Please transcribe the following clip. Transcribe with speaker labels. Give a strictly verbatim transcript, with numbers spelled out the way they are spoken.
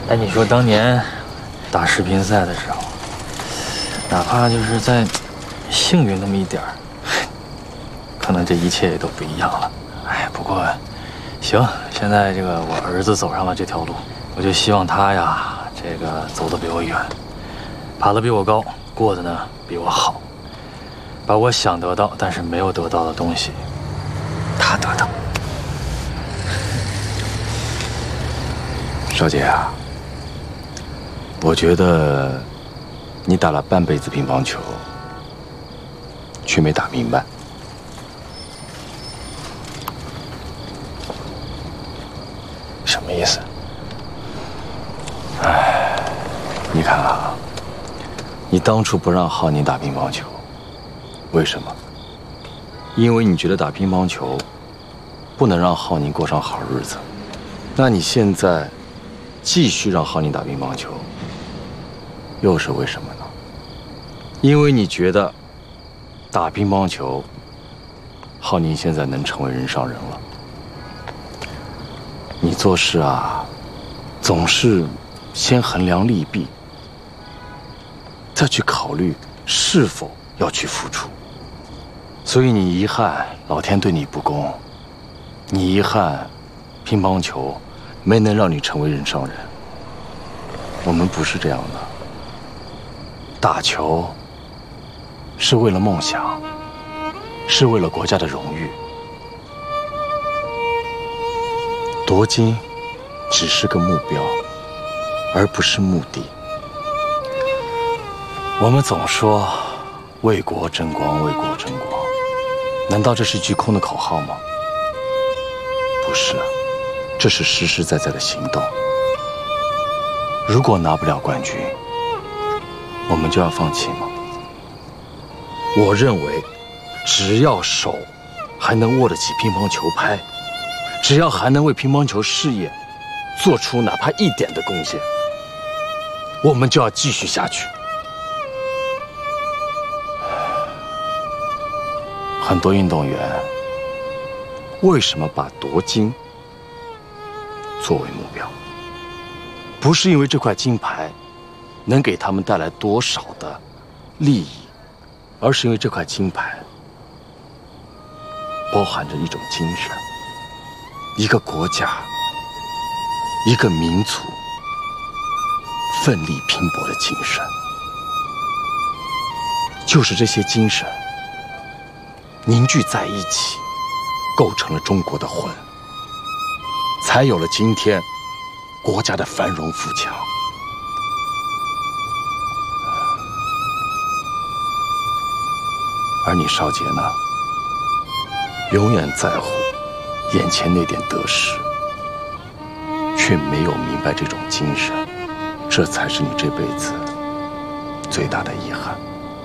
Speaker 1: 哎，你说当年打世乒赛的时候，哪怕就是再幸运那么一点儿，可能这一切也都不一样了。哎，不过行，现在这个我儿子走上了这条路，我就希望他呀，这个走得比我远，爬得比我高，过得呢比我好，把我想得到但是没有得到的东西，他得到。
Speaker 2: 少杰啊，我觉得你打了半辈子乒乓球，却没打明白。
Speaker 1: 什么意思？
Speaker 2: 哎，你看啊，你当初不让浩宁打乒乓球，为什么？因为你觉得打乒乓球不能让浩宁过上好日子。那你现在继续让浩宁打乒乓球，又是为什么呢？因为你觉得打乒乓球，浩宁现在能成为人上人了。你做事啊，总是先衡量利弊，再去考虑是否要去付出。所以你遗憾老天对你不公，你遗憾乒乓球没能让你成为人上人。我们不是这样的，打球是为了梦想，是为了国家的荣誉。夺金只是个目标，而不是目的。我们总说为国争光，为国争光，难道这是句空的口号吗？不是，这是实实在在的行动。如果拿不了冠军，我们就要放弃吗？我认为，只要手还能握得起乒乓球拍，只要还能为乒乓球事业做出哪怕一点的贡献，我们就要继续下去。很多运动员为什么把夺金作为目标？不是因为这块金牌能给他们带来多少的利益，而是因为这块金牌包含着一种精神，一个国家，一个民族奋力拼搏的精神。就是这些精神凝聚在一起，构成了中国的魂，才有了今天国家的繁荣富强。而你少杰呢，永远在乎眼前那点得失，却没有明白这种精神，这才是你这辈子最大的遗憾。